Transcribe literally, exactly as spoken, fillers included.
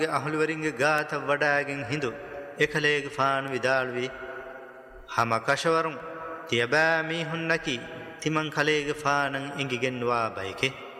අහුලවරින්ගේ ගාත වඩාගෙන් හිඳු එකලේග ෆාන් විදාල්වි හම කෂවරුන් තියබෑ මීහුන්නකි තිමන් කලේග ෆානන් ඉඟිගෙන්වා බයිකේ